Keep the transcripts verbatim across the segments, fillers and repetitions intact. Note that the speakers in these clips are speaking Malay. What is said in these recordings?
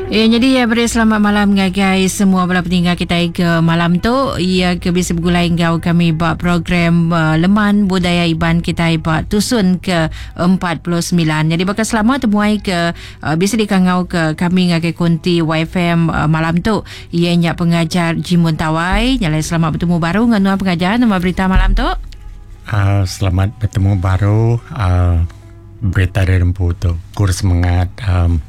Ya, jadi ya beri selamat malam guys semua bala peninggal kita ke malam tu. Ya ke bisa bergulai engkau kami buat program uh, Leman Budaya Iban kita buat tusun ke empat puluh sembilan. Jadi bakal selamat temuai ke uh, bisa dikangau ke kami ngake konti Y F M uh, malam tu. Ia nyak pengajar Jimun Tawai. Nyalai selamat bertemu baru dengan nuan pengajar nama berita malam tu. Uh, selamat bertemu baru uh, berita dari Rempu tu. Kurs semangat um,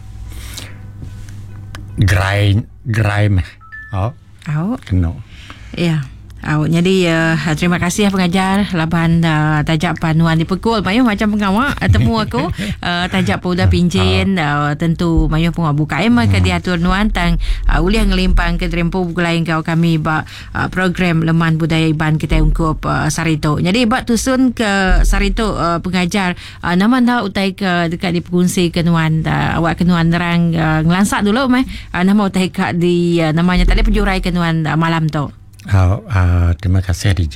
Gerai Gerai meh. Oh. Oh. Kena. Ya. Oh, jadi uh, terima kasih pengajar laban uh, tajak panuan di pekul mayu macam pengawak temu aku uh, tajak pun dah pinjin uh, tentu mayu pun buka em ke diatur nuan tang uh, uliah ngelimpang ke Rempu gulain kau kami ba uh, program Leman Budaya Iban kita ungkup uh, Sarito. Jadi bak tusun ke Sarito uh, pengajar uh, nama dah utai ke dekat di pengunsi ke nuan uh, awak ke nuan nerang uh, ngelansak dulu meh uh, nama utai kat di uh, namanya tadi penjurai ke nuan uh, malam tu. Oh, uh, terima kasih D J.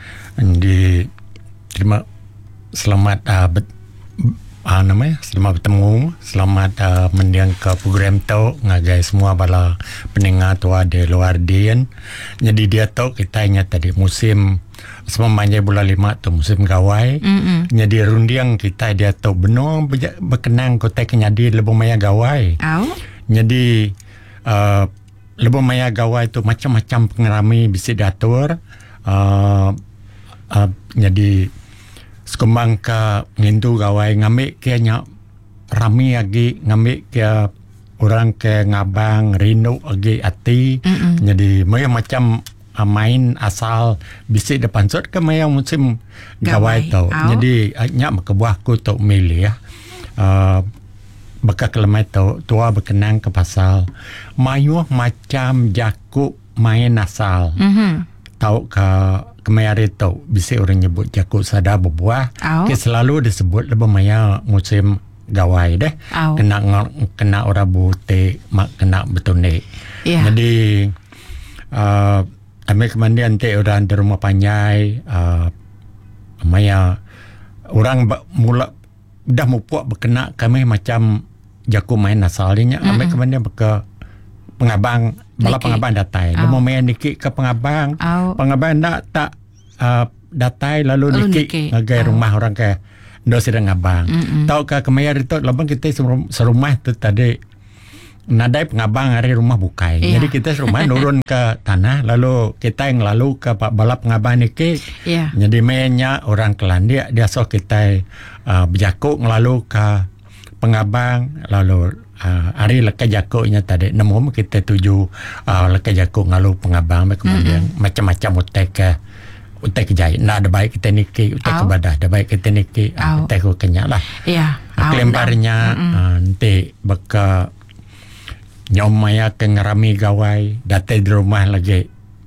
Di terima selamat uh, bet, uh, namanya selamat bertemu, selamat uh, mendiang ke program tu ngagai semua bala pendengar tua di luar dian. Jadi dia tu kita ingat tadi musim semamanya bulan lima tu musim gawai. Mm-mm. Jadi rundiang kita dia tu benar berkenang kota kenyadi lebih maya gawai. Oh. Jadi uh, lebih maya gawai tu macam-macam pengerami bisa diatur. Uh, uh, jadi sekembang ke ngintu gawai ngambil ke nya rami lagi ngambil ke orang ke ngabang rindu lagi ati. Mm-mm. Jadi maya macam uh, main asal bisa depan sot ke maya musim gawai, gawai tu. Oh. Jadi uh, nya kebuah ku tu milih ya. Uh, Baka kelemai tu tua berkenang ke pasal mayuh macam jaku main asal. Mm-hmm. Tahu ke kemari tu bisa orang nyebut jaku sada berbuah. Oh. Ke selalu disebut lebih maya musim gawai deh. Oh. Kena kena orang bute mak kena betune. Yeah. Jadi uh, kami kemudian te orang di rumah panjai uh, maya orang mula dah mupuak berkena kami macam jaku main asalnya. Mm-hmm. Kami kemudian ke pengabang bala pengabang datai. Oh. Lama main niki ke pengabang. Oh. Pengabang tak tak uh, datai lalu oh, niki ngagai oh. rumah orang ke ndo sedang ngabang. Mm-hmm. Tahu ke kemayar itu labang kita serumah tu tadi nadai pengabang hari rumah bukai. Yeah. Jadi kita serumah turun ke tanah lalu kita yang lalu ke bala pengabang niki. Yeah. Jadi mainnya orang kelandia dia so kita uh, berjakuk lalu ke pengabang lalu uh, hari lekas jakuknya tadi nemu kita tuju uh, lekas jakuk lalu pengabang kemudian mm-hmm. macam-macam utek ke utek jahit nak ada baik kita niki utek oh. kebadah ada baik kita niki oh. utek ke kenyak lah yeah. kelemparnya mm-hmm. uh, nanti beka nyom maya ke ngerami gawai datai di rumah lagi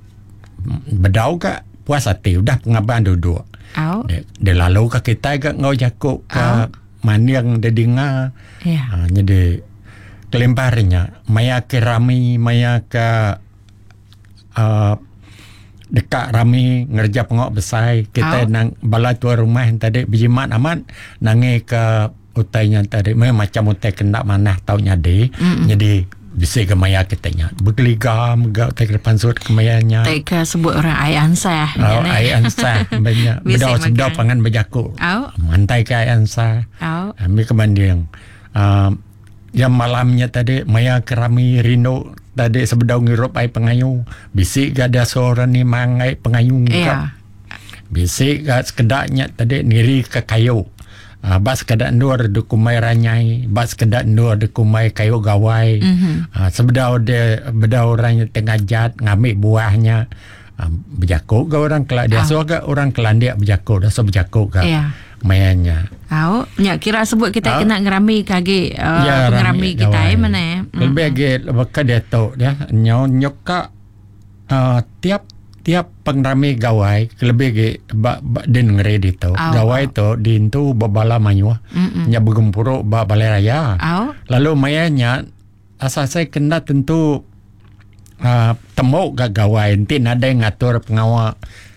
bedau ke puas hati udah pengabang duduk oh. de, de lalu ke kita ke ngau jakuk ke oh. maniang dia dengar. Yeah. Ha, jadi kelemparnya maya ke rami maya ke uh, dekat rami ngerja pengok besar kita oh. nang bala tua rumah yang tadi bijimat amat nangi ke utainya tadi macam utai kena manah tau nyade. Mm-mm. Jadi bisa ke maya kitanya bergeligam gak utai ke depan sud ke mayanya utai ke sebut orang ai ansa oh ai ansa banyak bedau sedau pangan berjaku oh. mantai ke ai ansa oh. ambil kebanding uh, yang malamnya tadi maya kerami rino tadi sebedau ngirup ai pengayu bisik gak ada seorang ni mangai pengayu yeah. bisik gak sekedaknya tadi niri ke kayu. Uh, bas kedak ndur de kumai ranyai bas kedak ndur de kumai kayu gawai. Mm-hmm. uh, sebedau de bedau orang tengah jat ngambil buahnya uh, berjakuk ke orang kelak dia oh. so ke orang kelandia berjakuk dah so berjakuk ke yeah. mayanya au oh, nya kira sebut kita oh. kena ngerami kage uh, ya, ngerami kita ai mana ya lebih age bekas dia tu dia nyau nyoka uh, tiap tiap pengrami gawai lebih ke ba, ba den ngere itu oh, gawai oh. tu dintu babala manyu nya begempuruk ba balai raya oh. lalu mayanya asal saya kena tentu uh, temu gak gawai nanti ada yang ngatur pengawal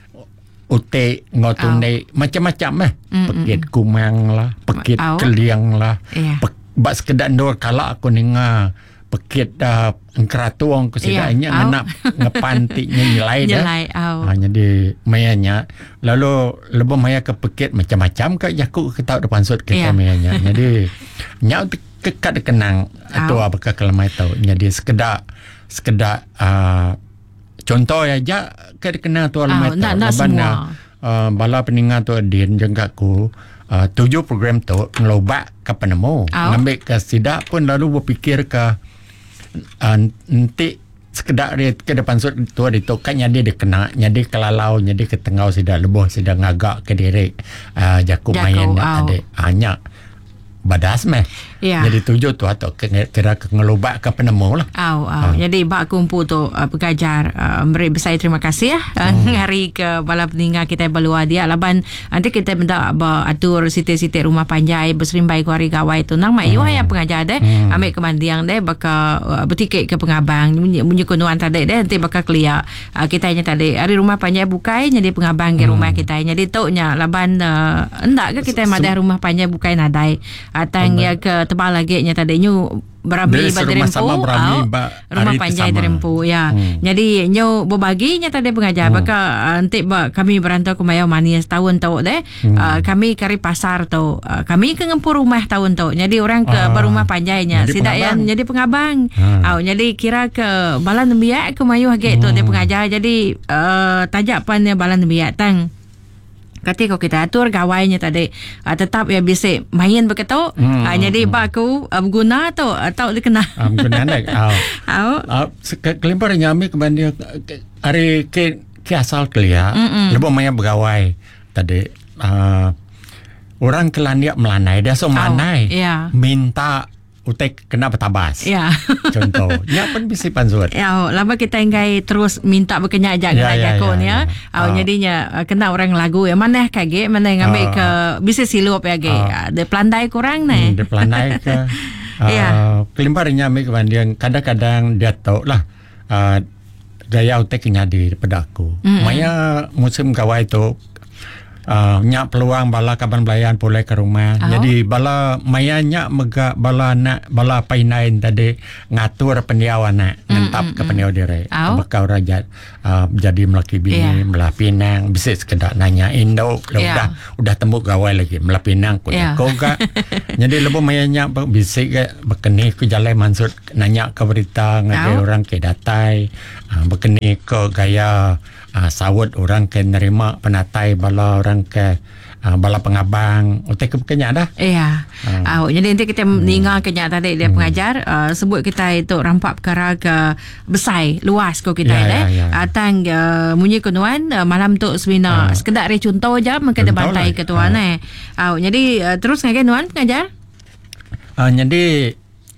ute ngotunde oh. macam-macam eh pekit kumang lah pekit oh. keliang lah yeah. Pe, bak sekedar ndor kala aku ninga pekit dah engkeratuang kesidaknya yeah, nak ngepantiknya nilai dah. Nilai au. Ha, jadi mayanya lalu lebih maya ke pekit macam-macam ke jaku ke tahu depan sud ke Yeah. mayanya. Jadi nyau kekat kenang atau apa ke kelemai tahu. Jadi sekedar sekedar uh, contoh aja ke kenang tu lemai tahu. Nak nak semua. Uh, bala peningat tu din jengka ku uh, tujuh program tu ngelobak ke penemu. Ngambil ke sidak pun lalu berfikir ke Uh, nanti sekedar dia ke depan sud tu ada tu kan nyadi dia kena nyadi kelalau nyadi ke tengau sudah leboh sudah ngagak ke diri uh, jaku main ada hanya badas meh. Yeah. Jadi tujuh tu atau kira ke ngelubak ke penemu lah. Au, au. Ha. Jadi bak kumpul tu uh, pengajar uh, beri besar terima kasih ya. Hmm. Hari ke bala peninggal kita berluar dia laban nanti kita minta atur sitik-sitik rumah panjai berserimbai ku hari gawai tu nang mak hmm. ya pengajar deh hmm. ambil kemandiang deh bakal uh, bertiket ke pengabang bunyi kunuan tadi deh nanti bakal clear uh, kita nya tadi hari rumah panjai bukai jadi pengabang ke hmm. rumah kita jadi tok nya laban uh, endak ke kita madah rumah panjai bukai nadai atang ya ke tebal lagi nya tadi nyu berami baderempu rumah panjai derempu ya. Hmm. Jadi nyu berbagi nya tadi pengajar hmm. baka nanti uh, kami berantau ke Mayau Manis tahun tu deh. Hmm. Uh, kami kari pasar tu. Uh, kami ke ngempur rumah tahun tu. Jadi orang ke ah. berumah panjainya sidak yang jadi pengabang. Hmm. Uh, jadi kira ke balan biak ke Mayau hage hmm. tu dia pengajar. Jadi uh, tajak pan dia balan biak tang ketika kita atur gawainya tadi uh, tetap ya bisa main begitu hmm, uh, jadi hmm. baku uh, guna tu atau uh, dikenal um, guna nak au au kelempar nyami kemudian hari ke ke asal kelia lebih banyak bergawai tadi uh, orang kelandia melanai dia so melanai yeah. minta utek kena bertabas. Ya. Contoh. Ya pun bisa pansut. Ya, lama kita inggai terus minta berkenyak ajak ya, ya, jakon ya. ya. Ya. Oh, jadinya kena orang lagu ya mana kage mana ngambil uh, ke bisa silup ya ge. Uh, de pelandai kurang ne. Hmm, de pelandai ke. uh, ya. Kelimparnya ambil kemudian kadang-kadang dia tahu lah uh, gaya uteknya di pedaku. Mm-hmm. Maya musim gawai tu Uh, nyak peluang bala kaban belayan pulai ke rumah. Oh. Jadi bala mayanya mega bala nak bala painain tadi ngatur pendiawan nak mm, ngentap mm, ke pendiau diri. Oh. Bakal raja uh, jadi melaki bini, yeah. melah pinang, bisa sekedar nanya Indo, yeah. udah udah temu gawai lagi melah pinang ku yeah. koga. Jadi lebih mayanya bisa ke bekeni ku jalan mansud nanya ke berita ngade oh. orang ke datai, uh, bekeni ke gaya Uh, sawut orang ke nerima penatai bala orang ke uh, bala pengabang utek ke kenyak dah. Iya. Uh. Uh, jadi nanti kita meninggal hmm. kenyak tadi dia hmm. pengajar uh, sebut kita itu rampak perkara ke besai luas ko kita ya, deh. Ya, ya. Atang uh, munyi kunuan uh, malam tu semina uh. sekedar re contoh je mengkena bantai ke tuan eh. Uh, jadi uh, terus ngagai nuan pengajar? Uh, jadi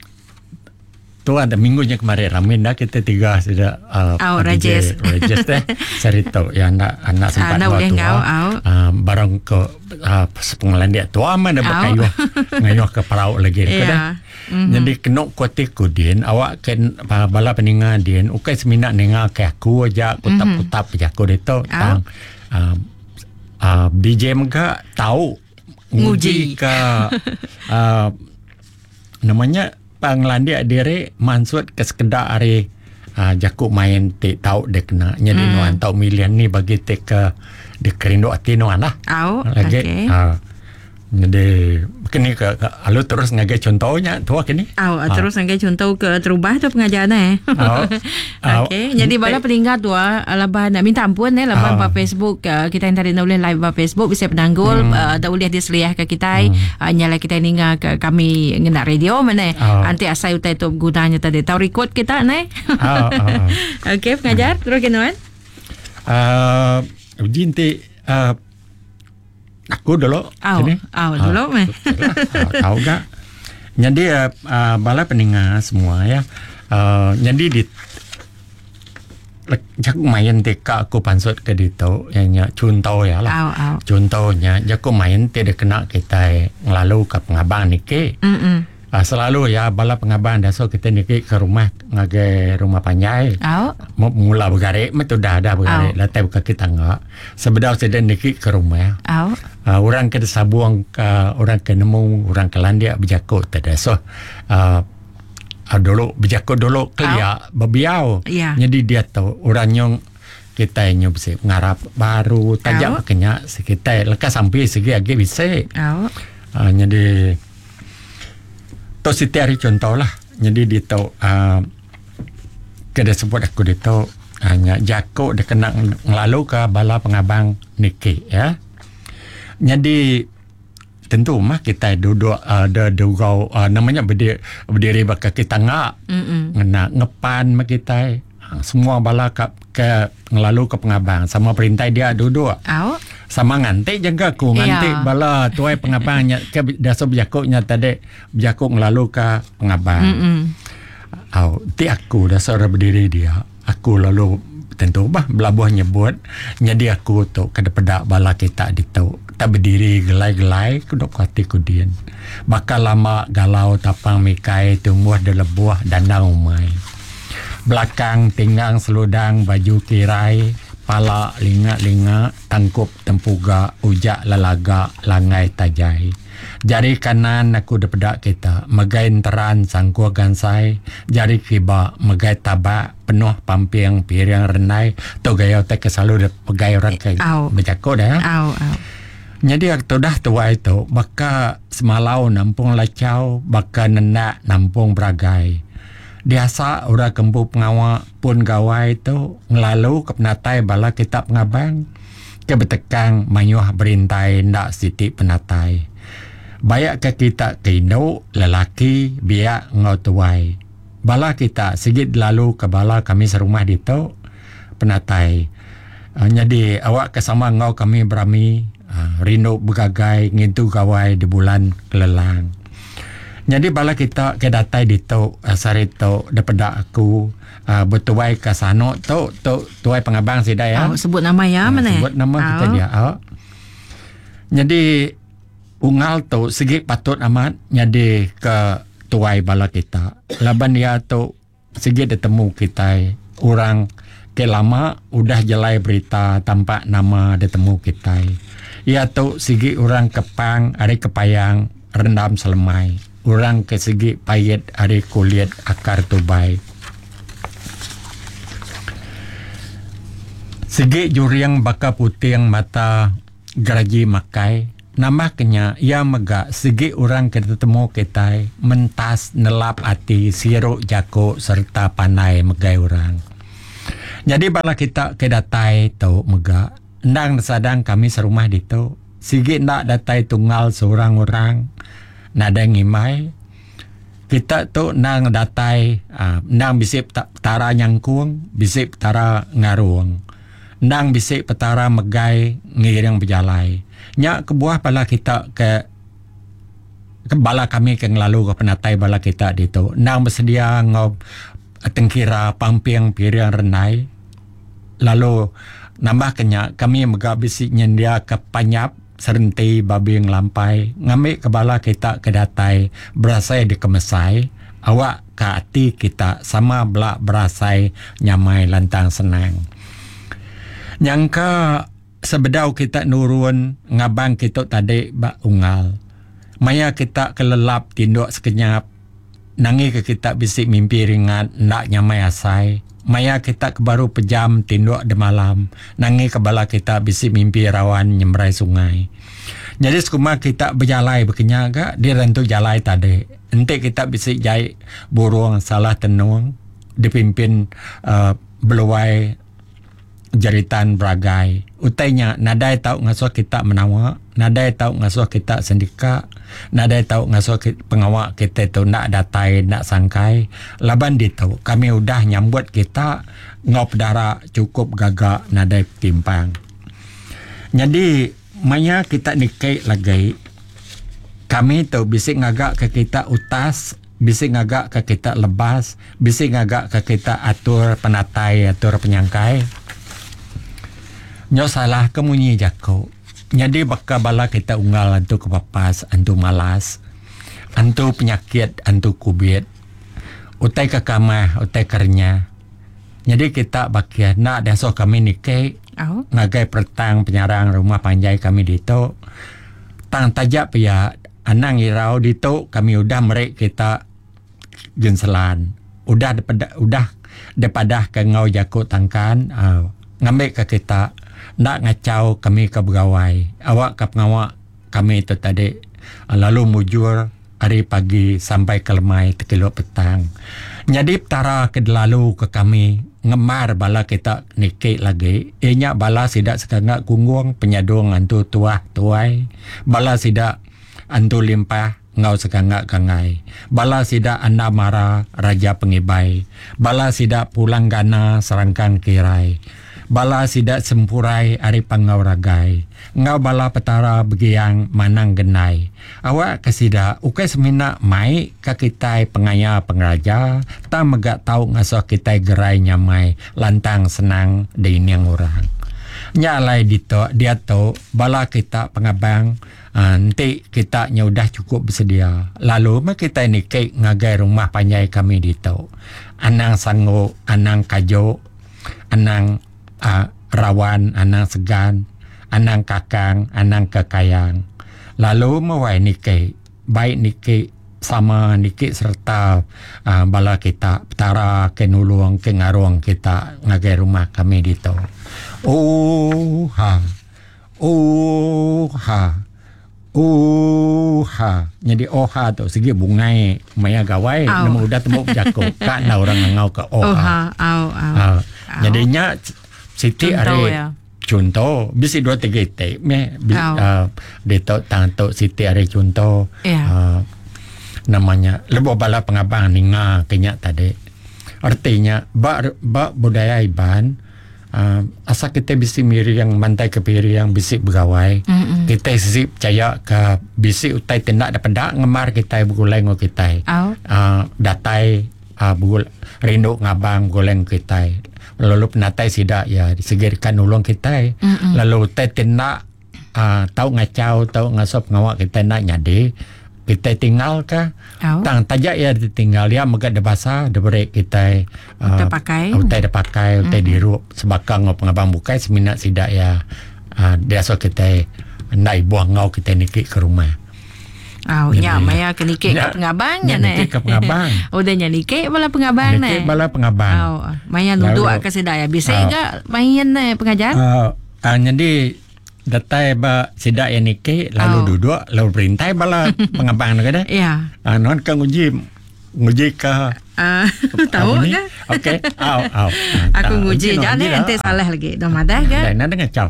tu ada minggunya kemarin ramin dah kita tiga sudah uh, oh, Rajes Rajes deh cerita ya anak anak sempat uh, bawa tua uh, barang ke uh, sepenggalan dia tua mana berkayuh ngayuh ke parau lagi yeah. dah mm-hmm. Jadi kena kotik kudin awak ken uh, bala peninga din ukai semina ninga ke aku aja kutap-kutap aja aku itu tang uh, uh, D J mega tahu nguji ke uh, namanya panglandia diri mansud ke sekedar hari uh, jakuk main te tahu dek kena jadi mm. nuan tahu milian ni bagi te ke de kerindu ati nuan lah. Oh, lagi okay. uh, jadi kini ke, ke alu terus ngagai contohnya tua kini. Oh, uh. terus ngagai contoh ke terubah tu pengajaran eh. Oh. Okey, jadi bala peninggal tu laban minta ampun eh laban uh. Facebook uh, kita yang tadi boleh live ba Facebook bisa penanggul hmm. uh, dah boleh diseliah ke kita hmm. uh, nyala kita ninga ke kami ngena radio mana uh. anti asai utai tu gunanya tadi tahu record kita ne. Oh, oh. Okey, pengajar terus kenuan. Uh, jinti uh, aku dulu oh, sini. Oh, dulu meh. Uh, tahu gak? Jadi uh, uh, bala peninga semua ya. Uh, jadi di jak main teka aku pansut ke dito yang contoh ya lah. Oh, oh. Contohnya jak main tidak kena kita ngelalu ke pengabang niki. Mm Uh, selalu ya bala pengabang dah so kita niki ke rumah ngage rumah panjai. Oh. Mula bergare metu dah dah bergare oh. Latai buka kita enggak. Sebedau sedang niki ke rumah. Oh. Uh, orang ke sabuang ke orang ke nemu orang ke landia berjakut tada. So uh, uh, dulu berjakut dulu kelia bebiau. Ya. Jadi dia tahu orangnya kita yang bisa ngarap baru tajak makanya kita lekas sampai segi agak bisa. Oh. Uh, jadi tu siti hari contoh lah. Jadi dia tahu uh, kada sebut aku dia tahu hanya jakut dia kena ngelalu ke bala pengabang niki ya. Jadi tentu mah kita duduk ada uh, dugau uh, namanya berdiri berdiri bakal kita ngak ngena ngepan mah kita semua bala ke, ke ngelalu ke pengabang sama perintah dia duduk. Oh. Sama nganti jaga aku nganti yeah. bala tuai pengabangnya ke dasar berjakutnya tadi berjakut ngelalu ke pengabang. Au ti aku dasar berdiri dia. Aku lalu tentu bah belabuh nyebut jadi aku tu kada pedak bala kita di tau tak berdiri gelai-gelai kudok hati kudian. Bakal lama galau tapang mikai tumbuh de lebuah danau umai. Belakang tinggang seludang baju kirai, pala linga-linga, tangkup tempuga, ujak lalaga, langai tajai. Jari kanan aku depedak kita, megai teran sangkua gansai, jari kiba megai tabak, penuh pampiang piring renai, tu gaya tak selalu pegai orang ke berjakut dah. Au, au. Jadi aku dah tua itu, baka semalau nampung lacau, baka nenak nampung beragai. Biasa orang kempu pengawal pun gawai itu ngelalu ke penatai bala kita pengabang ke betekang mayuh berintai ndak siti penatai. Bayak ke kita ke Indo lelaki biak ngau tuai. Bala kita sigit lalu ke bala kami serumah dito penatai. Uh, jadi awak kesama ngau kami berami uh, rindu begagai ngintu gawai di bulan kelelang. Jadi bala kita ke datai dito uh, sari to daripada aku uh, bertuai ke sano tu tu tuai pengabang sida ya. Oh, sebut nama ya uh, mana? Sebut nama oh. kita dia. Oh. Jadi ungal tu segi patut amat jadi ke tuai bala kita. Laban dia tu segi ditemu kita orang ke lama udah jelai berita tampak nama ditemu kita. Ia tu segi orang kepang hari kepayang rendam selemai. Orang ke segi payet hari kulit akar tubai. Segi juriang baka puting mata geraji makai. Nama kenya ia mega segi orang ketemu kita mentas nelap hati siruk jako serta panai megai orang. Jadi bala kita ke datai tau mega. Ndang sadang kami serumah dito. Sigi ndak datai tunggal seorang orang. Nada ngimai kita tu nang datai uh, nang bisip petara nyangkung bisip petara ngaruang nang bisip petara megai ngiring berjalai nya kebuah bala kita ke ke bala kami ke ngelalu ke penatai bala kita dito nang bersedia ngau tengkira pampiang piring renai lalu nambah kenya kami mega bisik nyendia ke panyap serenti babi yang lampai ngambil kebala kita ke datai berasai di kemesai awak ke hati kita sama belak berasai nyamai lantang senang nyangka sebedau kita nurun ngabang kita tadi bak ungal maya kita kelelap tinduk sekenyap nangi ke kita bisik mimpi ringan ndak nyamai asai maya kita kebaru pejam tinduk de malam nangi kebala kita bisi mimpi rawan nyemrai sungai. Jadi sekuma kita berjalai berkenyaga dia rentu jalai tadi. Ente kita bisi jai burung salah tenung dipimpin uh, beluai jeritan beragai. Utainya nadai tahu ngasuh kita menawa, nadai tahu ngasuh kita sendika, nadai tahu ngasuh pengawak kita tu nak datai, nak sangkai. Laban dia tahu kami udah nyambut kita ngop darah cukup gagak nadai timpang. Jadi maya kita nikai lagi kami tu bisik ngagak ke kita utas, bisik ngagak ke kita lebas, bisik ngagak ke kita atur penatai, atur penyangkai. Nyo salah kemunyi jako. Jadi baka bala kita unggal antu kepapas, antu malas, antu penyakit, antu kubit. Utai ke kamah, utai kernya. Jadi kita bakia nak daso kami nike. Oh. Ngagai pertang penyarang rumah panjai kami dito. Tang tajak pia anang irau dito kami udah merek kita genselan. Udah daripada udah daripada ke ngau jakut tangkan uh, ngambil ke kita nak ngacau kami ke begawai. Awak ke pengawak kami itu tadi uh, lalu mujur hari pagi sampai ke lemai tekilo petang. Jadi petara ke lalu ke kami ngemar bala kita nikik lagi. Inya bala sidak sekangak kunggung penyadung antu tuah tuai. Bala sidak antu limpah ngau sekangak kangai. Bala sidak anda mara raja pengibai. Bala sidak pulang gana serangkan kirai. Bala sidak sempurai ari pangau ragai. Ngau bala petara begiang manang genai. Awak kesida ukai semina mai ka kitai pengaya pengraja. Ta megak tau ngasoh kitai gerai nyamai lantang senang diniang orang. Nyalai dito dia to bala kita pengabang uh, nanti kita nya udah cukup bersedia. Lalu mak kita ni kek ngagai rumah panjai kami dito. Anang sango, anang kajo, anang uh, rawan, anang segan, anang kakang, anang kekayang. Lalu mawai nike, baik nike sama nike serta uh, bala kita petara ke nulung ke ngarung kita ngagai rumah kami dito. Oh ha, oh ha, oh ha. Jadi oh ha tu segi bungai maya gawai nama udah temu jako kan orang ngau ke oh ha. Au au. Uh, jadinya Siti Contoh are ya. contoh bisi dua tiga te me uh, deto tanto Siti are contoh Ya. uh, namanya lebo bala pengabang ninga kenya tadi. Artinya ba ba budaya iban uh, asa kita bisi miri yang mantai ke piri yang bisi begawai. Mm-mm. Kita sisi percaya ke bisi utai tindak dapat ngemar kita begulai ngo kita. Au. Uh, datai uh, bugul rindu ngabang goleng kita. Lalu penatai sidak ya disegirkan ulung kita. Mm-mm. Lalu utai tindak uh, tahu ngacau tahu ngasop ngawak kita nak nyadi. Kita tinggal ke oh. Tang tajak ya ditinggal ya mega de basa de break kita uh, utai pakai utai de pakai utai mm-hmm. diru sebakang ngau pengabang bukai seminat sidak ya uh, dia so kita nai buang ngau kita nikik ke rumah. Oh, nya maya ke nikik ke pengabang nya ne. Nikik ke pengabang. Udah nya nikik bala pengabang ne. Nikik bala pengabang. Oh, maya duduk ke sedaya bisa uh, ga main ne pengajar? Uh, uh, jadi datai ba sidak yang nikik lalu oh. duduk lalu perintah bala pengabang nak ada. Ya. Ah non kan uji nguji ke uh, tahu ke? Okey. Au au. Aku nguji je ni ente salah lagi. Dah madah ke? Lain dengan caw.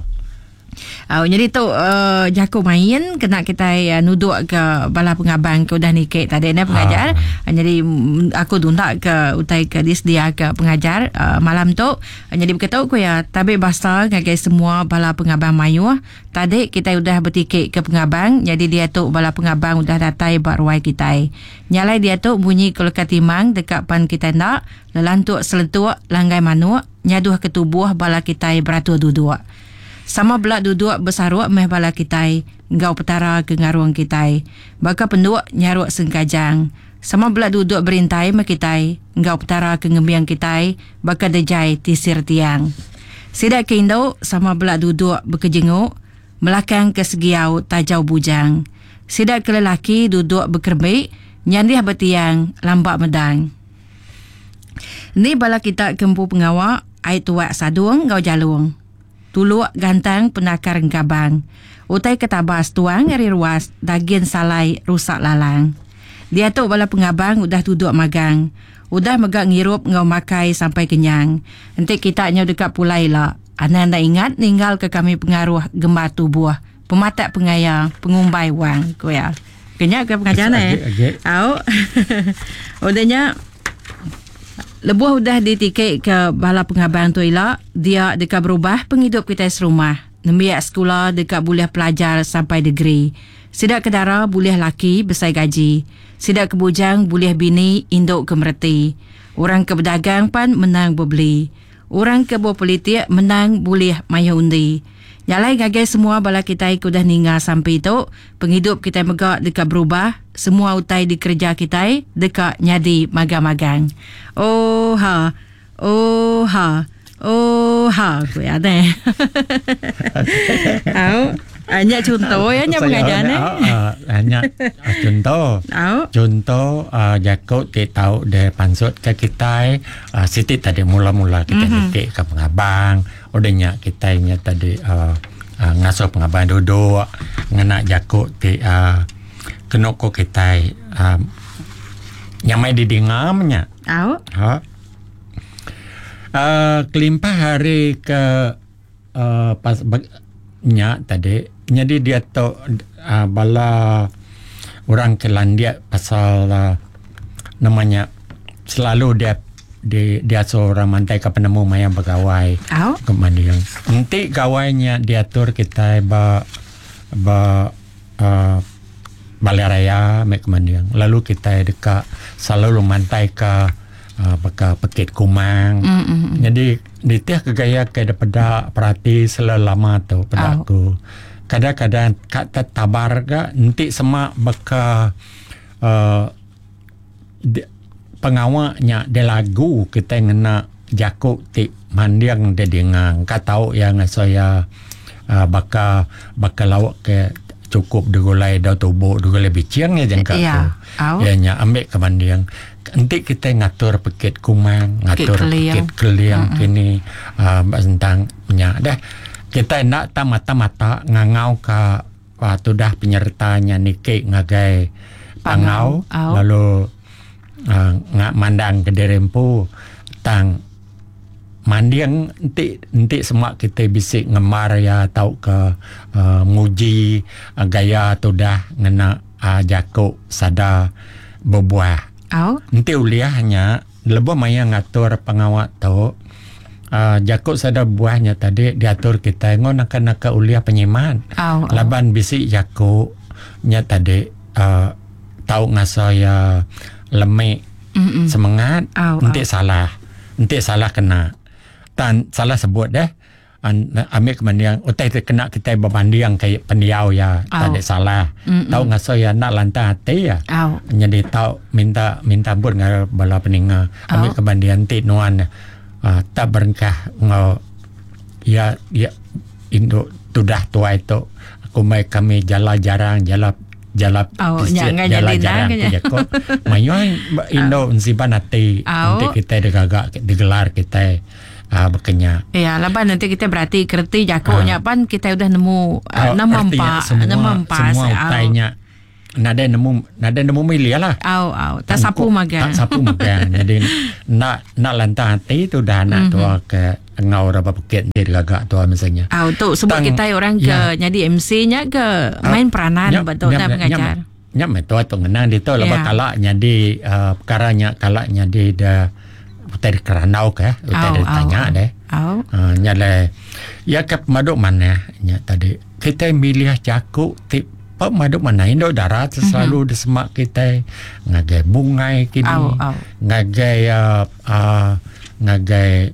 Oh, jadi tu uh, jago main kena kita uh, nuduk ke bala pengabang ke udah nikik tadi ni pengajar. Ah. Uh, jadi aku tuntak ke utai ke disdia ke pengajar uh, malam tu. Uh, jadi berkata aku ya tapi basta ngagai semua bala pengabang mayu. Tadi kita udah bertikik ke pengabang. Jadi dia tu bala pengabang udah datai buat ruai kita. Nyalai dia tu bunyi kalau katimang dekat pan kita nak lelantuk seletuk langgai manuk nyaduh ke tubuh bala kita beratur duduk. Sama belak duduk bersaruk meh bala kitai, ngau petara ke ngaruang kitai. Baka penduk nyaruk sengkajang. Sama belak duduk berintai meh kitai, ngau petara ke ngembiang kitai, baka dejai tisir tiang. Sidak ke Indo, sama belak duduk berkejenguk, melakang ke segiau tajau bujang. Sidak ke lelaki duduk berkerbik, nyandih bertiang, lambat medang. Ni bala kita kempu pengawak, ai tuak sadung ngau jalung. Tuluk gantang penakar ngabang. Utai ketabas tuang ngari ruas daging salai rusak lalang. Dia tu bala pengabang udah duduk magang. Udah megak ngirup ngau makai sampai kenyang. Nanti kita nyau dekat pulai lah. Anda ingat ninggal ke kami pengaruh gemar tubuh. Pematak pengaya, pengumbai wang. Kau ya. Kenyak ke pengajar eh? Au. Udahnya lebuh udah ditikik ke bala pengabang tu ilah, dia dekat berubah penghidup kita serumah. Nembiak sekolah dekat boleh pelajar sampai degree. Sidak kedara boleh laki besai gaji. Sidak kebujang boleh bini induk kemerti. Orang keberdagang pan menang berbeli. Orang keberpolitik menang boleh maya undi. Nyalai gagai semua bala kita ikut dah ninggal sampai itu. Penghidup kita megak dekat berubah. Semua utai di kerja kita dekat nyadi magang-magang. Oh ha. Oh ha. Oh ha. Aku ada. Au. Hanya contoh ya, hanya pengajar ni. Hanya contoh. Contoh, Jacob dia tahu dia pansut ke kita. Siti tadi mula-mula kita nikik ke pengabang. Odanya kita nya tadi ngasuh pengabang duduk. Ngena Jacob dia kena ko kita nyamai didingamnya. Au. Ha. Kelimpah hari ke pas nya tadi, jadi dia tahu uh, bala orang Kelandia pasal uh, namanya selalu dia dia, dia seorang mantai ke penemu maya bergawai oh. kemudian nanti gawainya diatur kita ba ba uh, balai raya mek kemudian lalu kita dekat selalu mantai ke uh, baka Pekit Kumang. Mm-hmm. Jadi di tiap kegaya ke daripada perhati selama tu pada oh. aku. Kadang-kadang kata tabar ga nanti semak baka uh, de, pengawaknya de lagu kita ngena Jacob ti mandiang de dengang ka tahu yang saya uh, baka baka lawak ke cukup degolai dah tubuh degolai biciang ya jangka yeah. tu. Oh. Ya nya ambil ke mandiang. Nanti kita ngatur Pekit Kumang, ngatur Pekit Keliang uh-uh. kini uh, tentang nya dah kita nak ta mata-mata ngangau ka waktu dah penyertanya nikik ngagai pangau, pangau. Lalu uh, ngak mandang ke derempu tang mandiang nanti nanti semua kita bisik ngemar ya tau ke uh, muji uh, gaya tu dah ngena uh, Jacob sada berbuah. Oh. Nanti uliahnya lebih maya ngatur pengawak tu uh, Jacob sada buahnya tadi diatur kita ngon akan nak uliah penyiman. Oh, oh. Laban bisik Jacob nya tadi uh, tahu ngasaya lemik Mm-mm. semangat oh, nanti oh. salah nanti salah kena tan salah sebut deh an ambil kemudian utai kena kita berbanding kayak pendiau ya oh. tak ada salah. Mm-mm. Tahu ngasaya nak lantar hati ya oh. jadi tahu minta minta buat ngar bala peninga ambil oh. kebandian ti nuan uh, tak berkah ngau ya ya Indo tudah tua itu aku mai kami jala jarang jala jala oh, jala jarang kerja kok mayuan Indo nsiban hati oh. nanti kita digagak digelar kita uh, berkenya ya laban nanti kita berarti kerti Jakoknya uh, pan kita udah nemu uh, uh, nama empat nama empat semua utainya nada nemu nada nemu milih lah. Au au, tak sapu magang. Tak sapu magang. Jadi nak nak lantar hati tu dah nak mm-hmm. tu ke ngau apa Pekit dia gagak tu misalnya. Au tu sebab Tang, kita orang ke ya. Jadi M C-nya ke main peranan uh, betul tak pengajar. Nyam tu tu ngenang dia tu lepas kalak jadi uh, perkaranya kalaknya dia dah utai keranau ke utai dia tanya deh. Au. Uh, nyale ya ke maduk mana nya tadi kita milih Jacob tip Pak maduk mana Indo darat selalu mm-hmm. disemak kita ngagai bungai kini au, au. ngagai uh, uh, ngagai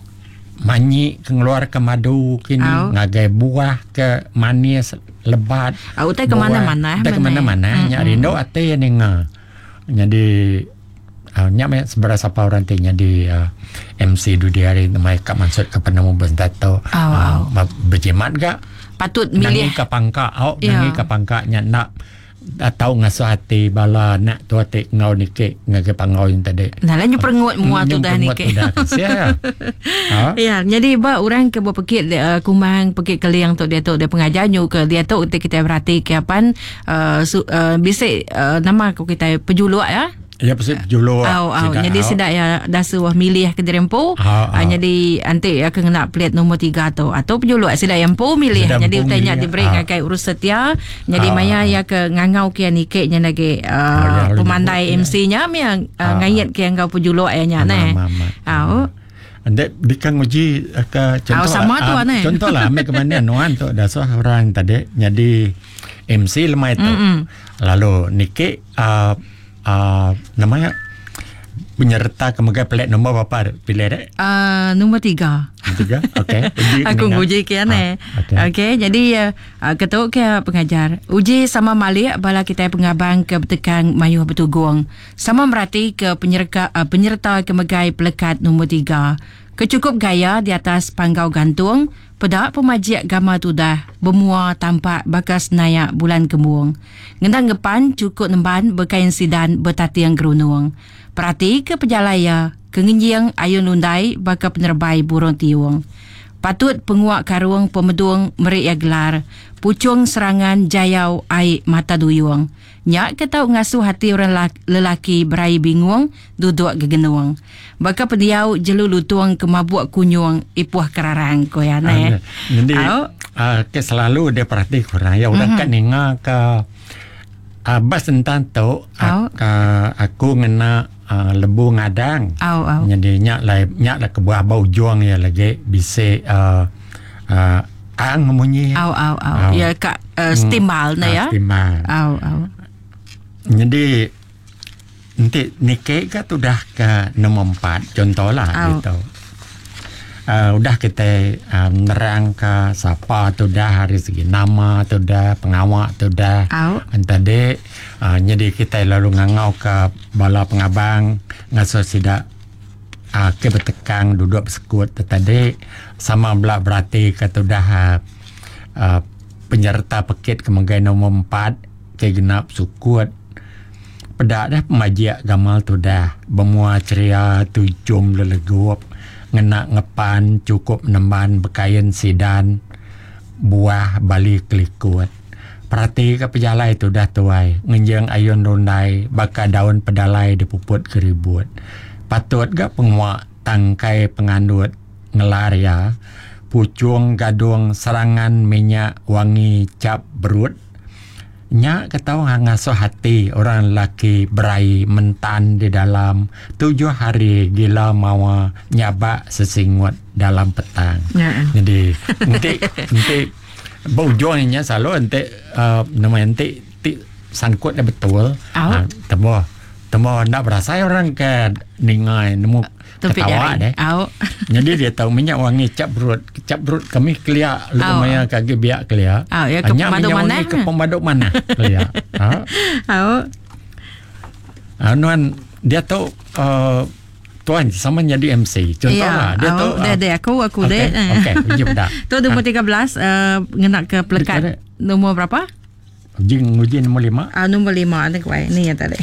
manyi keluar ke madu kini au. Ngagai buah ke manis lebat au teh ke mana-mana teh ke mana-mana nya Indo ate ninga jadi uh, nya me seberapa apa orang teh di uh, M C du diari mai ka maksud ke penemu bendato uh, berjemat gak patut milih nangi kapangka au yeah. nangi kapangkanya nak tahu ngasuh hati bala nak tu hati ngau nikik ngage pangau yang tadi nah lanyu perengut mua tu dah nikik sia ha ya jadi ba orang ke Pekit uh, Kumang Pekit Keliang tu dia tu dia pengajar nyu ke dia tu kita berarti ke apan uh, su, uh, bisik uh, nama aku kita pejuluk ya. Ya pasal julu. Au au jadi sedak ya dah suah milih ke derempu. Uh, jadi anti ya kena plate nombor tiga tu atau pejulu sedak yang pu milih. Sedang jadi utanya diberi ngakai urus setia. Jadi uh, maya ya ke ngangau ke nikik nya lagi uh, uh, pemandai M C-nya yang uh, ngayat ke ngau pejulu ayanya ne. Au. Ande dikang uji ke contoh. Sama tu ne. Contoh lah ambil ke mana nuan tu dah suah orang tadi jadi M C lemai tu. Mm-mm. Lalu nikik uh, Uh, namanya penyerta kemegai pelet nombor berapa pilih dek? Uh, nombor tiga. Juga. Okey. Aku uji kian eh. Okey. Okay, jadi uh, ketuk ke pengajar. Uji sama malik bala kita pengabang ke bertekang mayuh bertugung. Sama merati ke penyerta uh, penyerta kemegai pelekat nombor tiga. Kecukup gaya di atas panggau gantung. Pedak pemajiak gama tudah bermua tampak bakas nayak bulan kembung. Ngendang gepan cukup nemban berkain sidan bertati yang gerunung. Perhati ke pejalaya, kenginjing ayun lundai baka penerbai burung tiung. Patut penguak karung pemedung merik ya gelar, pucung serangan jayau ai mata duyung. Nyak ketau ngasuh hati orang lelaki berai bingung, duduk gegenuang. Baka pendiau jelu lutuang kemabuk kunyung, ipuah kerarang koyan eh. Jadi, uh, ke selalu dia perhati korang. Ya, orang mm-hmm. kan dengar ke uh, bas tentang tu, uh, aku ngena Uh, lebu ngadang. Au au. Jadi nyak lah nyak lah ke buah bau juang ya lagi bisa uh, uh, ang munyi. Au au au. Ya kak uh, stimal na ya. Stimal. Au au. Jadi nanti nikah kan sudah ke nombor empat contohlah gitu. Uh, udah kita uh, nerang ke siapa tu dah hari segi nama tu dah pengawak tu dah antara uh, jadi kita lalu ngangau ke bala pengabang ngasuh sidak uh, ke bertekang duduk bersekut tadi sama belak berarti ke tu dah uh, uh, penyerta pekit kemegai nombor empat ke genap sukut pedak dah pemajiak gamal tu dah bermua ceria tu jom lelegup ngena ngepan cukup nemban bekayan sidan buah balik kelikut. Perhati ke pejalai tu dah tuai ngenjeng ayun rundai baka daun pedalai dipuput keribut. Patut gak penguak tangkai pengandut ngelaria pucung gadung serangan minyak wangi cap berut. Nyak ketau ngasuh hati orang lelaki berai mentan di dalam tujuh hari gila mawa nyabak sesingut dalam petang. Ya. Jadi nanti nanti bau juangnya selalu nanti uh, nama nanti ti sangkut dah betul. Ah, temu temu nak berasa orang ke ningai nemu ketawa deh. Au. Jadi dia tahu minyak wangi cap berut, cap berut kami kelia lumayan kaki biak kelia. Au, ya ke pemaduk mana? Ke pemaduk mana? Kelia. Ha. Au. Anuan dia tahu uh, tuan sama jadi M C. Contohlah ya, dia au, tahu. Dia dia aku aku okay, deh. Okey, jom dah. Tu nombor tiga belas uh, ngena ke pelekat nombor berapa? Uji uji nombor lima. Ah nombor lima ada kuai. Ni ya tadi.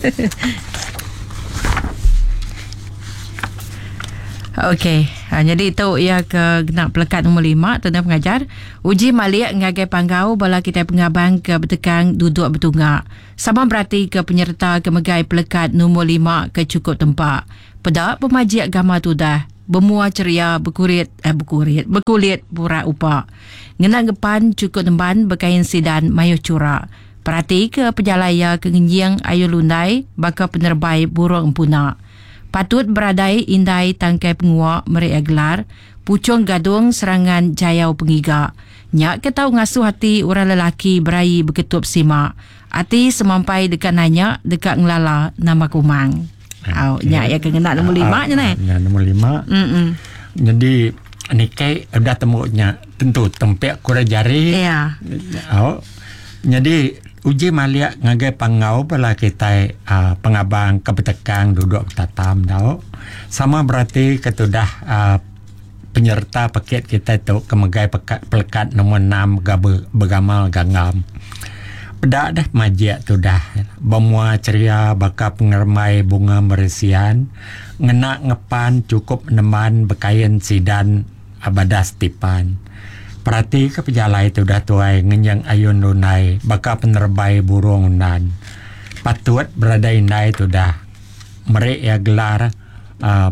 Okey, ha, jadi itu ia ke genap pelekat nombor lima, tuan pengajar. Uji malik ngagai panggau bala kita pengabang ke bertekang duduk bertunggak. Sama berarti ke penyerta kemegai pelekat nombor lima ke cukup tempat. Pedak pemajiak gama tu dah. Bermua ceria, berkurit, eh berkurit, berkulit pura upak. Ngenang gepan cukup temban berkain sidan mayuh curak. Perhati ke pejalaya kenginjing ayu lundai baka penerbai burung empunak. Patut beradai indai tangkai penguak merik gelar, pucung gadung serangan jayau pengigak. Nyak ketau ngasuh hati orang lelaki berai berketup simak. Hati semampai dekat nanya, dekat ngelala nama kumang. Oh, okay. Nyak ya kena nombor lima je ni. Ya, nombor lima. Mm-mm. Jadi, ni kai dah temunya tentu tempat kurang jari. Ya. Oh, jadi, uji malik ngagai pangau bala kita uh, pengabang kebetekang duduk tatam tau. Sama berarti ketudah uh, penyerta paket kita tu kemegai pekat, pelekat nombor enam gabe begamal gangam. Pedak dah majiak tu dah. Bermua ceria baka pengermai bunga meresian. Ngena ngepan cukup neman bekayan sidan abadas tipan. Perhati ke pejalai tu dah tuai ngenyang ayun lunai baka penerbai burung unan. Patut berada indai tu dah. Merik ya gelar uh,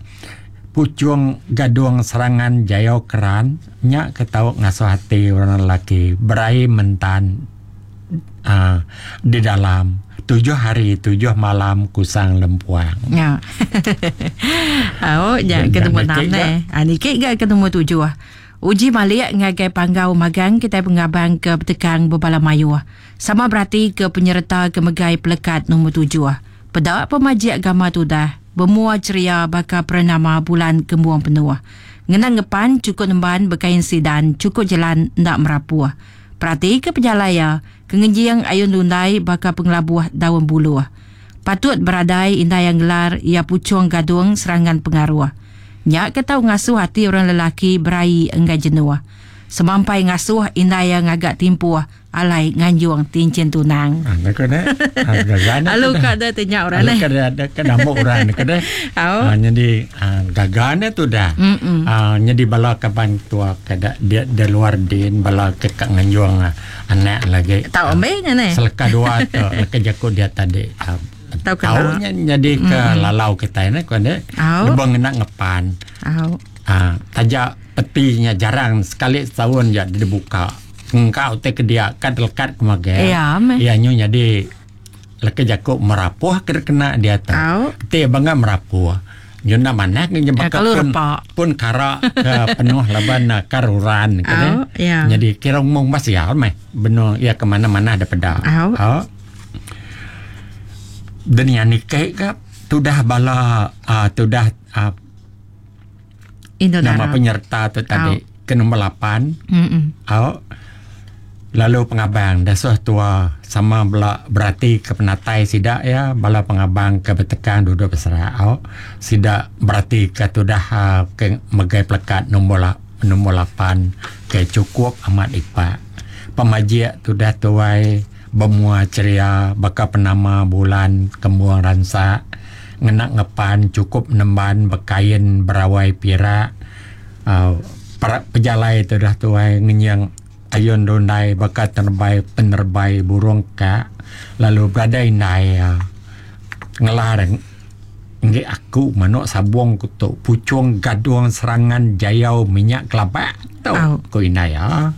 pucung gadung serangan jayau keran. Nyak ketau ngasuh hati orang lelaki berai mentan uh, di dalam tujuh hari tujuh malam kusang lempuang. Ya. Oh, jangan ketemu enam ni. Ah, ni kek gak ketemu tujuh ah. Uji malik ngagai panggau magang kita pengabang ke bertekang berbala mayu. Sama berarti ke penyerta kemegai pelekat nombor tujuh. Pedak pemajiak agama tu dah. Bermua ceria baka pernama bulan kembuang penuh. Ngenang ngepan cukup nemban berkain sidan cukup jalan ndak merapuh. Perhati ke penjalaya kengejiang ayun lundai baka penglabuh daun buluh. Patut beradai indah yang gelar ia pucung gadung serangan pengaruh. Nyak ketau ngasuh hati orang lelaki berai enggan jenuh. Semampai ngasuh indah yang agak timpuh alai nganjuang tincin tunang. Ada kena. Ada Lalu kada tanya orang ni. ni. Kada ada kada mau orang ni kada. Oh. Jadi gagana tu dah. Jadi bala kapan tua kada dia di luar din bala ke nganjuang anak lagi. Tahu ambil ni. Selaka dua tu leka jaku dia tadi. Tahu kalau. Jadi ke lalau kita ni kada. Lubang nak ngepan. Oh. Ah, tajak petinya jarang sekali setahun je dia buka. Engkau te ke dia kad lekat kemagai. Ya, me. Ya nyu jadi leke jakuk merapuh ke kena dia tu. Te bangga merapuh. Nyu na mana ke jembaka pun pun kara ke penuh laban karuran ke. Ya. Jadi kira mong masih ya me. Beno ya ke mana-mana ada peda. Oh. Dan yang ni ke tu dah bala uh, tu dah uh, nama penyerta tu tadi oh. ke nombor lapan. Oh. Lalu pengabang dasar tua sama bela berarti ke penatai sidak ya bala pengabang ke betekan dua-dua pesara. Oh. Sidak berarti ke tu dah uh, ke megai plekat nombor la, nombor lapan ke cukup amat ipak. Pemajik tu dah tuai bemua ceria baka penama bulan kemuang ransa ngenak ngepan cukup nemban bekain berawai pira uh, para pejalai tu dah tuai ngenyang ayun dondai baka terbai penerbai burung ka lalu beradai nai uh, ngelarang nge aku manok sabung kutuk pucung gaduang serangan jayau minyak kelapa tau oh. Ko inai ya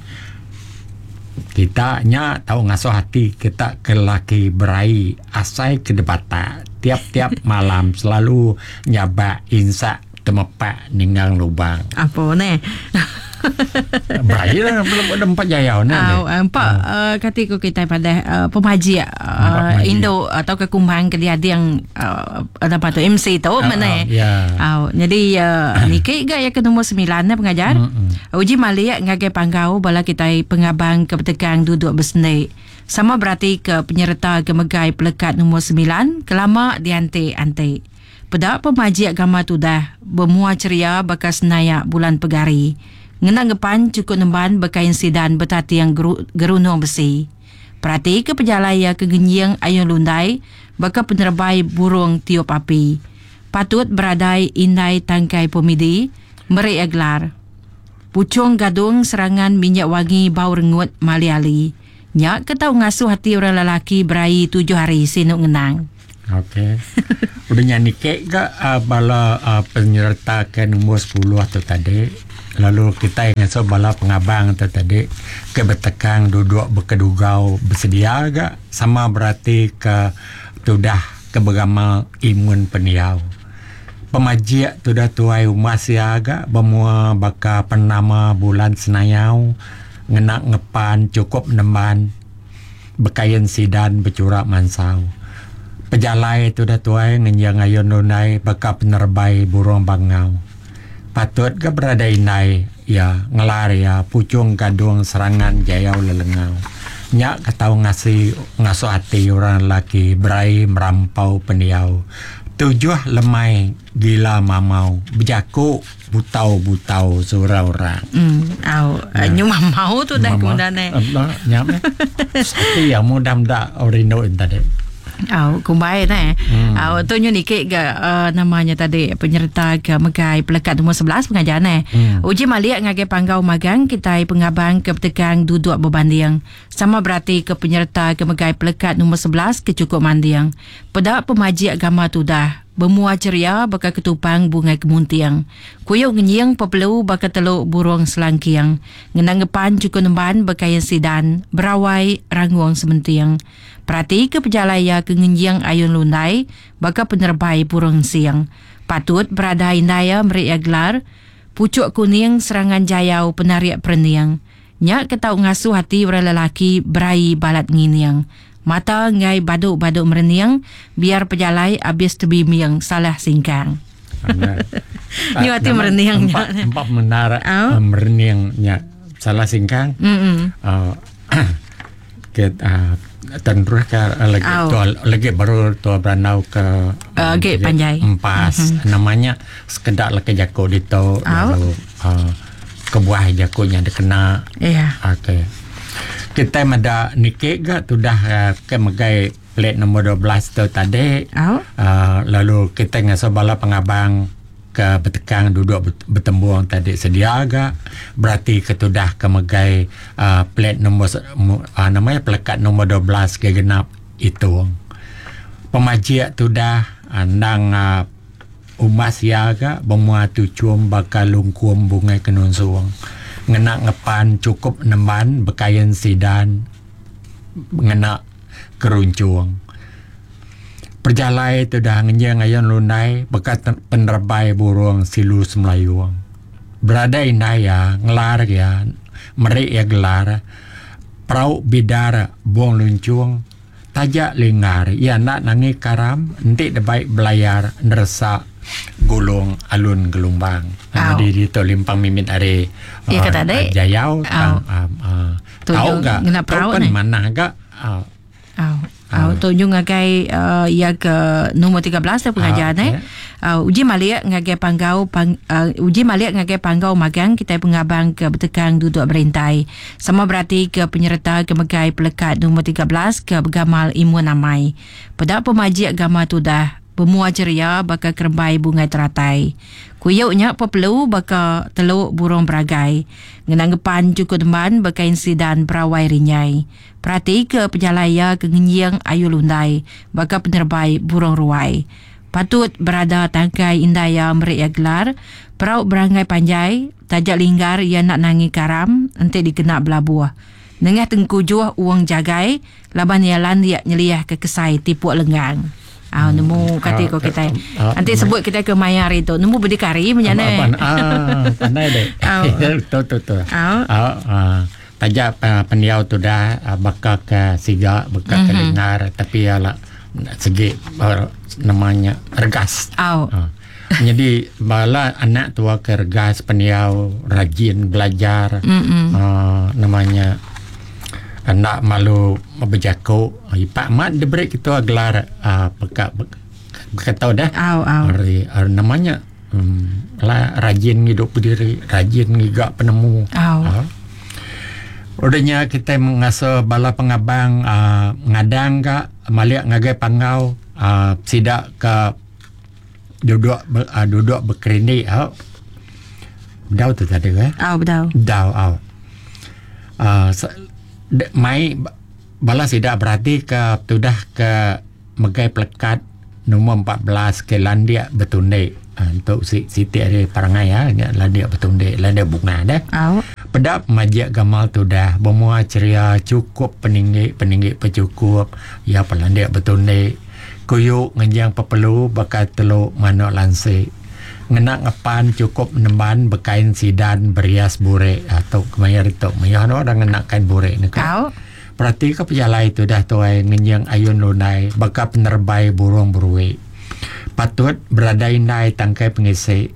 kita nya tahu ngasuh hati kita ke laki berai asai ke debata tiap-tiap malam selalu nyaba insa temepak ninggang lubang apa ni berai lah belum ada empat jayau ni oh, empat oh. uh, katiku kita pada uh, pemaji uh, Indo atau kekumbang ke dia yang uh, ada apa tu M C tu uh, mana uh, yeah. oh, jadi uh, ni ke ga ya ke nombor sembilan na pengajar mm-hmm. uji malik ngagai panggau bala kita pengabang ke petekang duduk bersendai sama berarti ke penyerta ke megai pelekat nombor sembilan kelama diante-ante pada pemaji agama tu dah bermua ceria bekas nayak bulan pegari ngenang gepan cukup nemban bekain sidan betati yang geru, gerunung besi. Perhati ke pejalaya ke genyang ayun lundai baka penerbai burung tiup api. Patut beradai indai tangkai pemidi meri aglar. Pucung gadung serangan minyak wangi bau rengut mali-ali. Nyak ketau ngasuh hati orang lelaki berai tujuh hari sinuk ngenang. Okey. Udah nyanyi kek ke uh, bala uh, penyerta ke nombor sepuluh tu tadi. Lalu kita yang so bala pengabang tu tadi ke betekang duduk berkedugau bersedia agak sama berarti ke tu dah ke beramal imun peniau. Pemajik tu dah tuai umas ya agak bermua baka penama bulan senayau ngenak ngepan cukup nemban bekain sidan bercurak mansau. Pejalai tu dah tuai ngenyang ayun nunai baka penerbai burung bangau. Patut ke berada inai ya ngelar ya pucung gadung serangan jayau lelengau. Nyak ketau ngasih ngasuh hati orang lelaki berai merampau peniau. Tujuh lemai gila mamau berjaku butau-butau surau orang. Hmm, au nah. Nyu mamau tu dah kemudian eh. Nyam eh. Sakti yang mudah-mudah orino tadi. Oh, kumbai nah. Hmm. Oh, tu nyu nikik ke uh, namanya tadi penyerta ke megai pelekat nombor sebelas pengajar nah. Hmm. Uji malik ngagai panggau magang kita pengabang ke petekang duduk berbanding. Sama berarti ke penyerta ke megai pelekat nombor sebelas ke cukup mandiang. Pada pemaji agama tu dah bermua ceria baka ketupang bunga kemuntiang. Kuyuk ngenyang pepelu baka teluk burung selangkiang. Ngenanggepan cukup nemban bakayan sidan berawai ranguang sementiang. Perhati ke pejalaya ke ngenyang ayun lundai baka penerbai burung siang. Patut berada indaya meri aglar pucuk kuning serangan jayau penariak perniang. Nyak ketau ngasuh hati orang lelaki berai balat nginiang. Mata ngai baduk-baduk mereniang biar pejalai habis tebimiang salah singkang. Ni waktu mereningnya. Empat, empat menara Oh. uh, mereningnya salah singkang. Mm-mm. Uh, kita uh, tentu ka lagi Oh. tu lagi baru tu beranau ke Uh, Gate Panjai. Empas Mhm. namanya sekedar lagi jako dito lalu uh, kebuah jakonya dikena. Ya. Okey. Kita mada nikik ga tu dah uh, ke megai plate nombor dua belas tu tadi. Oh. Uh, lalu kita ngasa bala pengabang ke betekang duduk bet- bertembung tadi sedia agak berarti ketudah ke megai uh, plate nombor se- mu- uh, namanya pelekat nombor dua belas ke genap itu pemajik tu dah andang uh, umas yaga bemua tu cuam bakal lungkum bungai kenun suang ngena ngepan cukup neman bekayan sidan ngena keruncung perjalai tu dah ngenyang ayon lunai bekat penerbai burung silus melayuang berada inaya ngelar ya merik ya gelar prau bidara buang luncung tajak lingar ya nak nangi karam nanti debaik belayar neresa gulung alun gelombang Au. di di tu limpang mimin are Ya, kata dek. jayau Au. tang um, uh, Tu tahu yung gak ngena tahu perahu kan ni. mana gak uh, Au. Au tunjuk ngagai uh, ia ke nombor tiga belas tu pengajar Ah, eh. Uh, uji malik ngagai panggau pang, uh, uji malik ngagai panggau magang kita pengabang ke betekang duduk berintai. Sama berarti ke penyerta ke megai pelekat nombor tiga belas ke begamal imu namai. Pada pemaji agama tu dah Pemua ceria bakal kerembai bunga teratai. Kuyuknya perlu bakal teluk burung beragai. Ngenanggepan cukup teman bakal insidan perawai rinyai. Perhati ke pejalaya ke ngenyang ayu lundai. Bakal penerbai burung ruai. Patut berada tangkai indaya merik ya gelar. Perauk berangai panjai. Tajak linggar ia nak nangi karam. Nanti dikena belabuah. Nengah tengkujuh uang jagai. Laban ialan dia nyeliah ke kesai tipuk lenggang. Ah, nemu kata ko kita. Nanti sebut kita ke mayar itu. Nemu berdikari macam mana? Ah, pandai dek. Tu tu tu. Ah. Ah, tajak pendiau tu dah bakal ke siga, bakal ke dengar tapi ala segi namanya regas. Au. Jadi bala anak tua ke regas pendiau rajin belajar. Uh, namanya anak malu berjaku Pak Mat dia break itu gelar uh, pekat berkata dah Au, au. Ari, ari namanya um, lah rajin hidup berdiri rajin ngigak penemu Au. uh. Udahnya kita mengasa bala pengabang uh, ngadang ka maliak ngagai pangau uh, sidak ke duduk uh, duduk berkerini uh. Dau tu tadi eh Au, betul. Dau au uh, De, mai bala sidak berarti ke tudah ke megai pelekat nombor empat belas ke landia betunde uh, untuk si siti ada parangai ya landia betunde landia bunga dah Au. pedap majak gamal tudah semua ceria cukup peninggi peninggi pecukup ya pelandia betunde kuyuk ngenjang pepelu bakal teluk manok lansi ngenak ngepan cukup nemban bekain sidan berias bure atau kemayar itu mayar orang ngenak kain bure ni kan Au. berarti ke pejalai itu dah tuai ngenyang ayun lunai bakal penerbai burung berui patut berada indai tangkai pengisi